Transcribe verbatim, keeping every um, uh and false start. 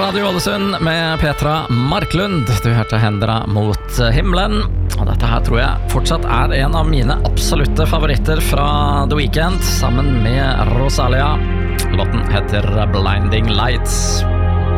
Radio Ålesund med Petra Marklund. Du hørte Hendra mot himmelen. Og dette her tror jeg fortsatt er en av mine absolutte favoritter fra The Weeknd, sammen med Rosalia. Låten heter Blinding Lights.